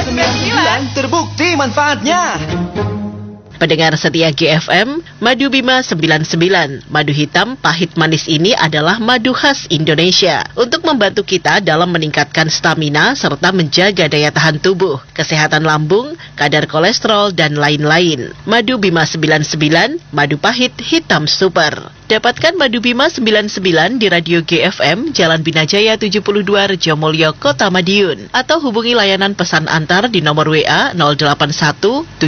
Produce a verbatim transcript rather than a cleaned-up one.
sembilan puluh sembilan terbukti manfaatnya. Pendengar setia G F M, Madu Bima sembilan puluh sembilan, madu hitam pahit manis ini adalah madu khas Indonesia untuk membantu kita dalam meningkatkan stamina serta menjaga daya tahan tubuh, kesehatan lambung, kadar kolesterol, dan lain-lain. Madu Bima sembilan puluh sembilan, madu pahit hitam super. Dapatkan Madu Bima sembilan puluh sembilan di Radio G F M, Jalan Binajaya tujuh puluh dua, Rejomolyo, Kota Madiun. Atau hubungi layanan pesan antar di nomor W A nol delapan satu